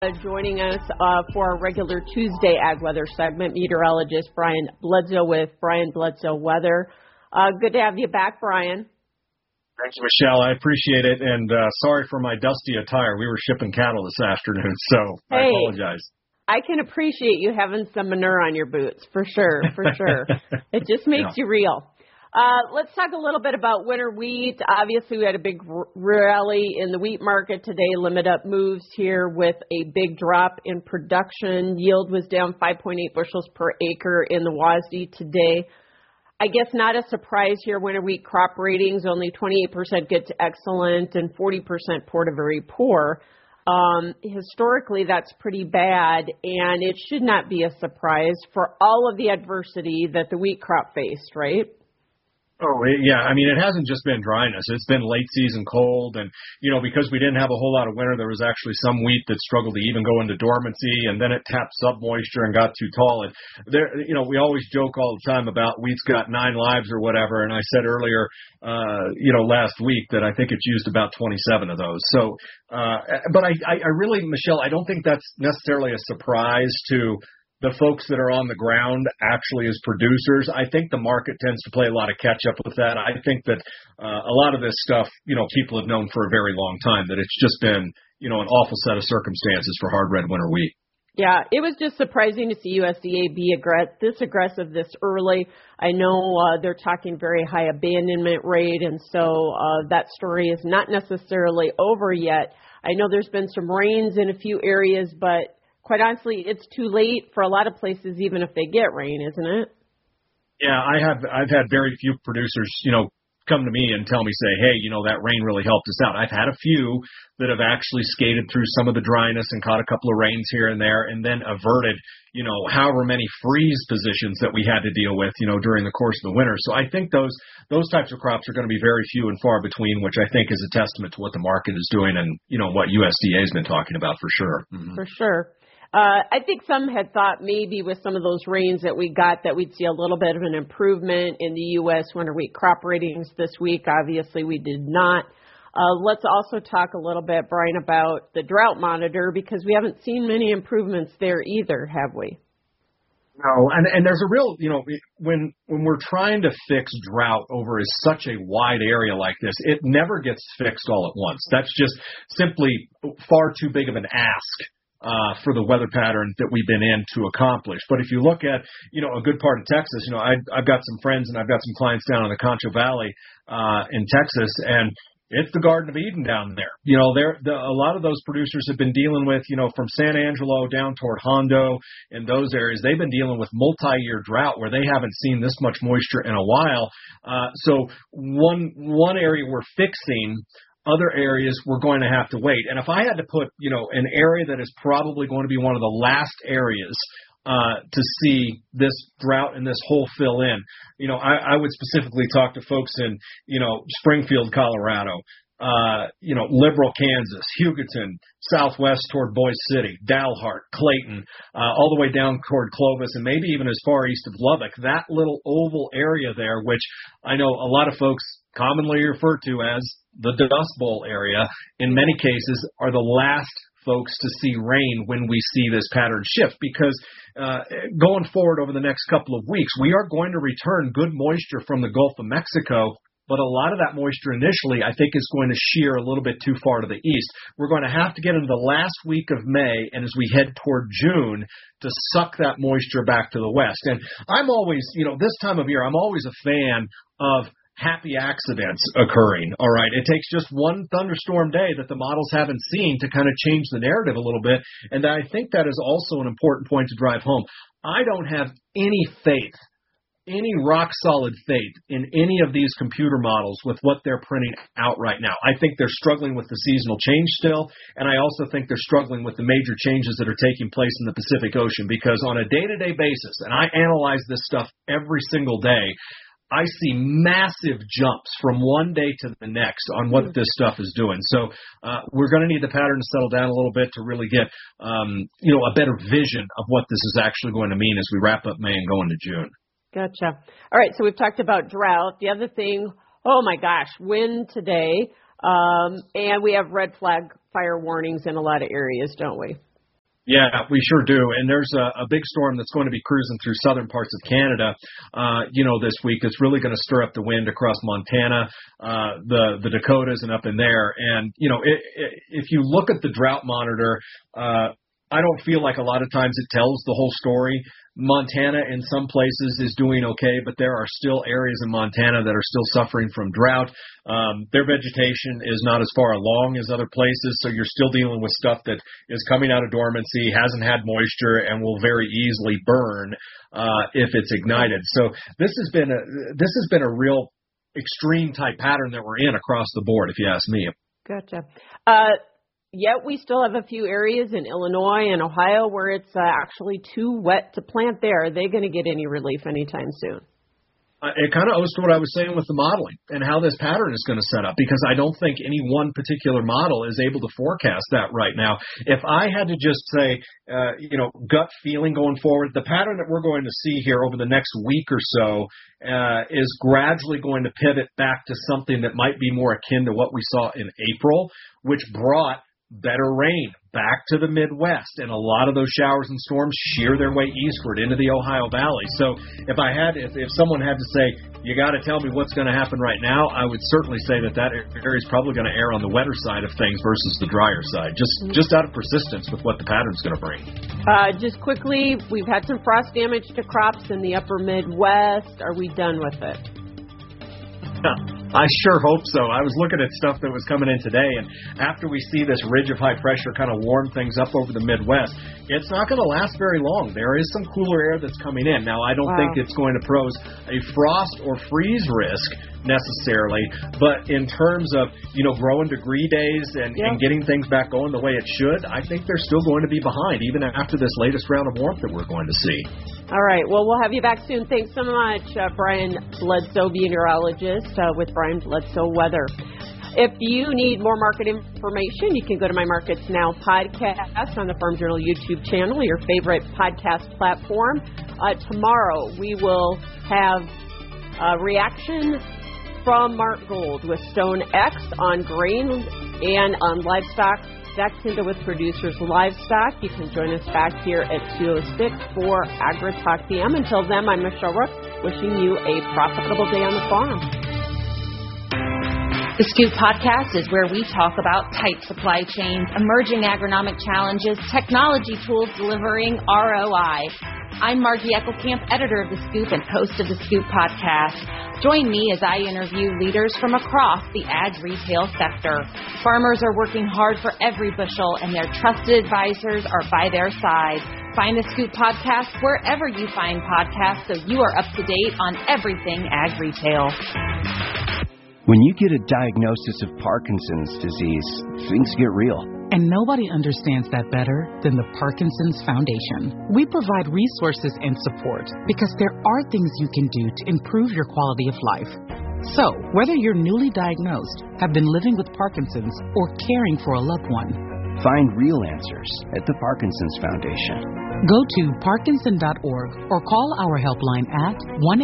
Joining us for our regular Tuesday Ag Weather segment, meteorologist Brian Bledsoe with Brian Bledsoe Weather. Good to have you back, Brian. Thank you, Michelle. I appreciate it, and sorry for my dusty attire. We were shipping cattle this afternoon, so I apologize. I can appreciate you having some manure on your boots, for sure, for sure. It just makes you real. Let's talk a little bit about winter wheat. Obviously, we had a big rally in the wheat market today. Limit up moves here with a big drop in production. Yield was down 5.8 bushels per acre in the WASDE today. I guess not a surprise here. Winter wheat crop ratings, only 28% get to excellent and 40% poor to very poor. Historically, that's pretty bad, and it should not be a surprise for all of the adversity that the wheat crop faced, right? Oh, yeah. I mean, it hasn't just been dryness. It's been late season cold. And, because we didn't have a whole lot of winter, there was actually some wheat that struggled to even go into dormancy. And then it tapped sub-moisture and got too tall. And there, we always joke all the time about wheat's got 9 lives or whatever. And I said earlier, last week that I think it's used about 27 of those. So, but I really, Michelle, I don't think that's necessarily a surprise to the folks that are on the ground actually as producers. I think the market tends to play a lot of catch up with that. I think that a lot of this stuff, people have known for a very long time that it's just been, an awful set of circumstances for hard red winter wheat. Yeah, it was just surprising to see USDA be this aggressive this early. I know they're talking very high abandonment rate, and so that story is not necessarily over yet. I know there's been some rains in a few areas, but quite honestly, it's too late for a lot of places, even if they get rain, isn't it? Yeah, I've had very few producers, come to me and tell me, say, hey, that rain really helped us out. I've had a few that have actually skated through some of the dryness and caught a couple of rains here and there, and then averted, however many freeze positions that we had to deal with, during the course of the winter. So I think those types of crops are going to be very few and far between, which I think is a testament to what the market is doing and, what USDA has been talking about for sure. Mm-hmm. For sure. I think some had thought maybe with some of those rains that we got that we'd see a little bit of an improvement in the U.S. winter wheat crop ratings this week. Obviously, we did not. Let's also talk a little bit, Brian, about the drought monitor because we haven't seen many improvements there either, have we? No, and there's a real, when we're trying to fix drought over such a wide area like this, it never gets fixed all at once. That's just simply far too big of an ask for the weather pattern that we've been in to accomplish. But if you look at, a good part of Texas, I've got some friends and I've got some clients down in the Concho Valley in Texas, and it's the Garden of Eden down there. A lot of those producers have been dealing with, from San Angelo down toward Hondo and those areas, they've been dealing with multi-year drought where they haven't seen this much moisture in a while. So one area we're fixing. Other areas we're going to have to wait. And if I had to put, an area that is probably going to be one of the last areas to see this drought and this hole fill in, I would specifically talk to folks in, Springfield, Colorado, Liberal, Kansas, Hugoton, southwest toward Boise City, Dalhart, Clayton, all the way down toward Clovis, and maybe even as far east of Lubbock. That little oval area there, which I know a lot of folks commonly refer to as the Dust Bowl area, in many cases are the last folks to see rain when we see this pattern shift, because going forward over the next couple of weeks, we are going to return good moisture from the Gulf of Mexico. But a lot of that moisture initially, I think, is going to shear a little bit too far to the east. We're going to have to get into the last week of May, and as we head toward June, to suck that moisture back to the west. And I'm always, this time of year, I'm always a fan of happy accidents occurring, all right? It takes just one thunderstorm day that the models haven't seen to kind of change the narrative a little bit, and I think that is also an important point to drive home. I don't have any faith, any rock-solid faith in any of these computer models with what they're printing out right now. I think they're struggling with the seasonal change still, and I also think they're struggling with the major changes that are taking place in the Pacific Ocean, because on a day-to-day basis, and I analyze this stuff every single day, I see massive jumps from one day to the next on what this stuff is doing. So we're going to need the pattern to settle down a little bit to really get, a better vision of what this is actually going to mean as we wrap up May and go into June. Gotcha. All right, so we've talked about drought. The other thing, oh my gosh, wind today, and we have red flag fire warnings in a lot of areas, don't we? Yeah, we sure do. And there's a big storm that's going to be cruising through southern parts of Canada, this week. It's really going to stir up the wind across Montana, the Dakotas and up in there. And, if you look at the drought monitor, I don't feel like a lot of times it tells the whole story. Montana in some places is doing okay, but there are still areas in Montana that are still suffering from drought. Their vegetation is not as far along as other places, so you're still dealing with stuff that is coming out of dormancy, hasn't had moisture, and will very easily burn if it's ignited. So this has been a real extreme type pattern that we're in across the board, if you ask me. Gotcha. Yet we still have a few areas in Illinois and Ohio where it's actually too wet to plant there. Are they going to get any relief anytime soon? It kind of owes to what I was saying with the modeling and how this pattern is going to set up, because I don't think any one particular model is able to forecast that right now. If I had to just say, gut feeling going forward, the pattern that we're going to see here over the next week or so is gradually going to pivot back to something that might be more akin to what we saw in April, which brought better rain back to the Midwest, and a lot of those showers and storms shear their way eastward into the Ohio Valley. So if someone had to say, you got to tell me what's going to happen right now, I would certainly say that area is probably going to err on the wetter side of things versus the drier side, just out of persistence with what the pattern's going to bring. Just quickly, we've had some frost damage to crops in the upper Midwest. Are we done with it? I sure hope so. I was looking at stuff that was coming in today, and after we see this ridge of high pressure kind of warm things up over the Midwest, it's not going to last very long. There is some cooler air that's coming in. Now, I don't think it's going to pose a frost or freeze risk necessarily, but in terms of, growing degree days and getting things back going the way it should, I think they're still going to be behind, even after this latest round of warmth that we're going to see. All right. Well, we'll have you back soon. Thanks so much, Brian Bledsoe, meteorologist with Brian Bledsoe Weather. If you need more market information, you can go to my Markets Now podcast on the Farm Journal YouTube channel, your favorite podcast platform. Tomorrow, we will have a reaction from Mark Gold with Stone X on grain and on livestock. Zach Tinda with Producers Livestock. You can join us back here at 2:06 for AgriTalk PM. Until then, I'm Michelle Rook, wishing you a profitable day on the farm. The Scoop Podcast is where we talk about tight supply chains, emerging agronomic challenges, technology tools delivering ROI. I'm Margie Eckelkamp, editor of The Scoop and host of The Scoop Podcast. Join me as I interview leaders from across the ag retail sector. Farmers are working hard for every bushel, and their trusted advisors are by their side. Find The Scoop Podcast wherever you find podcasts so you are up to date on everything ag retail. When you get a diagnosis of Parkinson's disease, things get real. And nobody understands that better than the Parkinson's Foundation. We provide resources and support because there are things you can do to improve your quality of life. So, whether you're newly diagnosed, have been living with Parkinson's, or caring for a loved one, find real answers at the Parkinson's Foundation. Go to parkinson.org or call our helpline at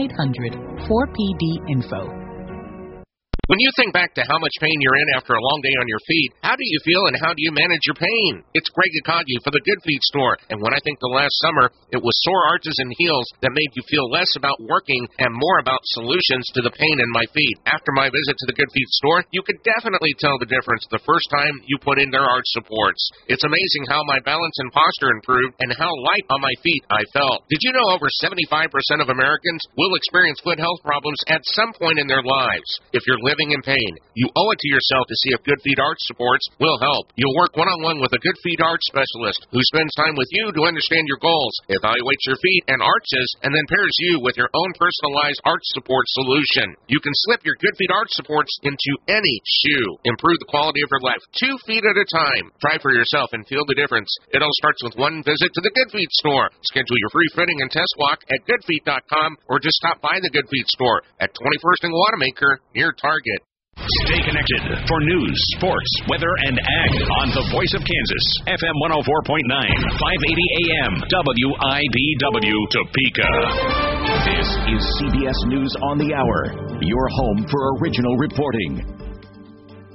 1-800-4PD-INFO. When you think back to how much pain you're in after a long day on your feet, how do you feel and how do you manage your pain? It's Greg Akagi for the Good Feet Store. And when I think the last summer, it was sore arches and heels that made you feel less about working and more about solutions to the pain in my feet. After my visit to the Good Feet Store, you could definitely tell the difference the first time you put in their arch supports. It's amazing how my balance and posture improved and how light on my feet I felt. Did you know over 75% of Americans will experience foot health problems at some point in their lives? If you're living in pain, you owe it to yourself to see if Good Feet Arch Supports will help. You'll work one-on-one with a Good Feet Arch specialist who spends time with you to understand your goals, evaluates your feet and arches, and then pairs you with your own personalized arch support solution. You can slip your Good Feet Arch Supports into any shoe. Improve the quality of your life 2 feet at a time. Try for yourself and feel the difference. It all starts with one visit to the Good Feet Store. Schedule your free fitting and test walk at goodfeet.com or just stop by the Good Feet Store at 21st and Wanamaker near Target. Stay connected for news, sports, weather, and ag on the Voice of Kansas, FM 104.9, 580 AM, WIBW, Topeka. This is CBS News on the Hour, your home for original reporting.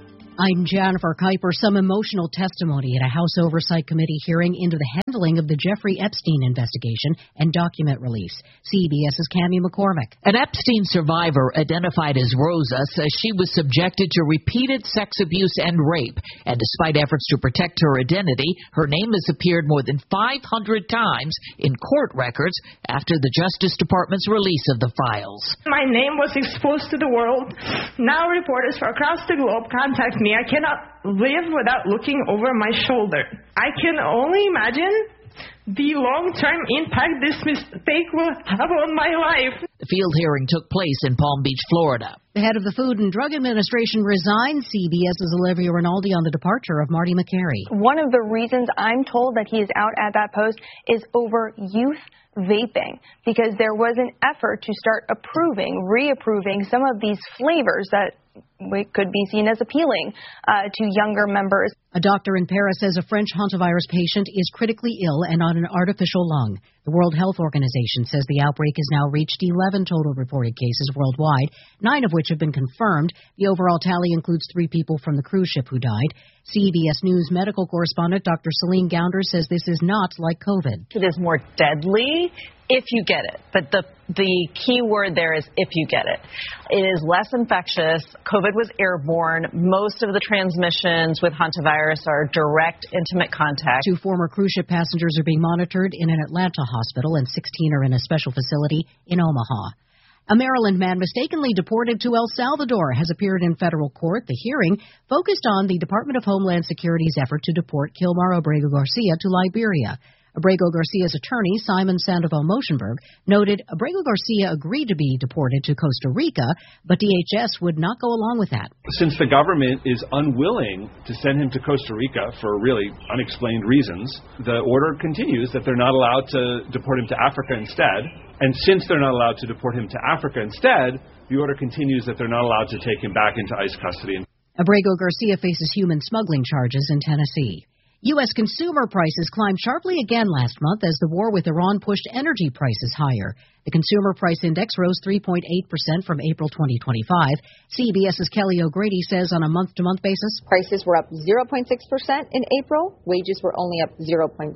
I'm Jennifer Kuiper. Some emotional testimony at a House Oversight Committee hearing into the handling of the Jeffrey Epstein investigation and document release. CBS's Cammie McCormick. An Epstein survivor identified as Rosa says she was subjected to repeated sex abuse and rape. And despite efforts to protect her identity, her name has appeared more than 500 times in court records after the Justice Department's release of the files. My name was exposed to the world. Now reporters from across the globe contact me. I cannot live without looking over my shoulder. I can only imagine the long-term impact this mistake will have on my life. The field hearing took place in Palm Beach, Florida. The head of the Food and Drug Administration resigned. CBS's Olivia Rinaldi on the departure of Marty Makary. One of the reasons I'm told that he is out at that post is over youth vaping, because there was an effort to start reapproving some of these flavors that could be seen as appealing to younger members. A doctor in Paris says a French hantavirus patient is critically ill and on an artificial lung. The World Health Organization says the outbreak has now reached 11 total reported cases worldwide, 9 of which have been confirmed. The overall tally includes 3 people from the cruise ship who died. CBS News medical correspondent Dr. Celine Gounder says this is not like COVID. It is more deadly if you get it. But the key word there is if you get it. It is less infectious. COVID was airborne. Most of the transmissions with hantavirus are direct, intimate contact. 2 former cruise ship passengers are being monitored in an Atlanta hospital, and 16 are in a special facility in Omaha. A Maryland man mistakenly deported to El Salvador has appeared in federal court. The hearing focused on the Department of Homeland Security's effort to deport Kilmar Abrego Garcia to Liberia. Abrego Garcia's attorney, Simon Sandoval Moshenberg, noted Abrego Garcia agreed to be deported to Costa Rica, but DHS would not go along with that. Since the government is unwilling to send him to Costa Rica for really unexplained reasons, the order continues that they're not allowed to deport him to Africa instead. And since they're not allowed to deport him to Africa instead, the order continues that they're not allowed to take him back into ICE custody. Abrego Garcia faces human smuggling charges in Tennessee. U.S. consumer prices climbed sharply again last month as the war with Iran pushed energy prices higher. The Consumer Price Index rose 3.8% from April 2025. CBS's Kelly O'Grady says on a month-to-month basis, prices were up 0.6% in April. Wages were only up 0.2%.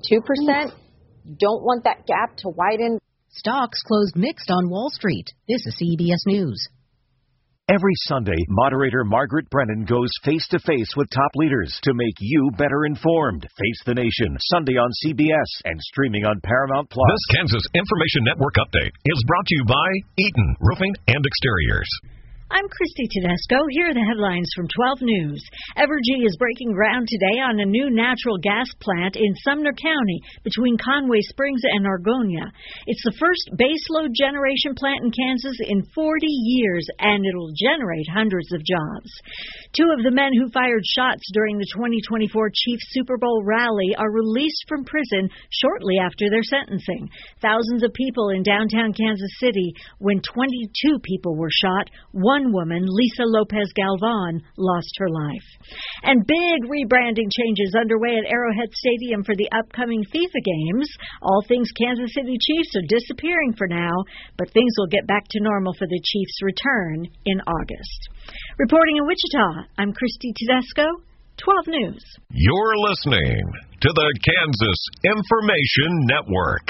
Don't want that gap to widen. Stocks closed mixed on Wall Street. This is CBS News. Every Sunday, moderator Margaret Brennan goes face-to-face with top leaders to make you better informed. Face the Nation, Sunday on CBS and streaming on Paramount+. This Kansas Information Network update is brought to you by Eaton Roofing and Exteriors. I'm Christy Tedesco. Here are the headlines from 12 News. Evergy is breaking ground today on a new natural gas plant in Sumner County between Conway Springs and Argonia. It's the first baseload generation plant in Kansas in 40 years, and it'll generate hundreds of jobs. 2 of the men who fired shots during the 2024 Chiefs Super Bowl rally are released from prison shortly after their sentencing. Thousands of people in downtown Kansas City when 22 people were shot. One woman, Lisa Lopez Galvan, lost her life. And big rebranding changes underway at Arrowhead Stadium for the upcoming FIFA games. All things Kansas City Chiefs are disappearing for now, but things will get back to normal for the Chiefs' return in August. Reporting in Wichita, I'm Christy Tedesco, 12 News. You're listening to the Kansas Information Network.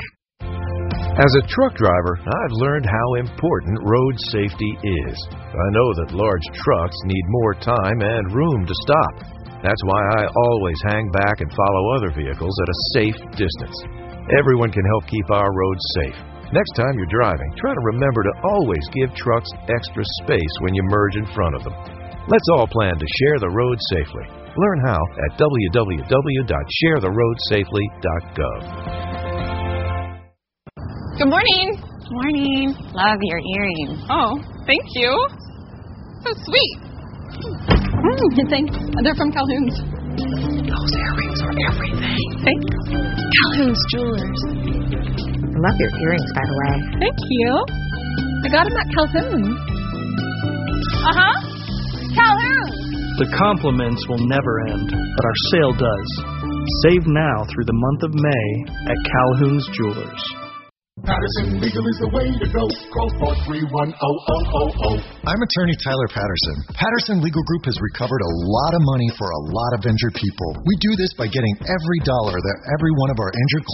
As a truck driver, I've learned how important road safety is. I know that large trucks need more time and room to stop. That's why I always hang back and follow other vehicles at a safe distance. Everyone can help keep our roads safe. Next time you're driving, try to remember to always give trucks extra space when you merge in front of them. Let's all plan to share the road safely. Learn how at www.sharetheroadsafely.gov. Good morning. Morning. Love your earrings. Oh, thank you. So sweet. Thanks. They're from Calhoun's. Those earrings are everything. Thanks. Calhoun's Jewelers. I love your earrings, by the way. Thank you. I got them at Calhoun's. Calhoun's. The compliments will never end, but our sale does. Save now through the month of May at Calhoun's Jewelers. Patterson Legal is the way to go. Call 431-0000. I'm attorney Tyler Patterson. Patterson Legal Group has recovered a lot of money for a lot of injured people. We do this by getting every dollar that every one of our injured